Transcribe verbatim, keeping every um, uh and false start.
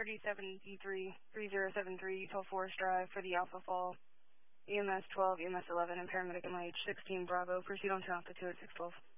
D seventy-three three zero seven three, twelve Forest Drive for the Alpha Fall. E M S twelve, E M S eleven, and paramedic M I H sixteen Bravo. Proceed on to Alpha two at six twelve.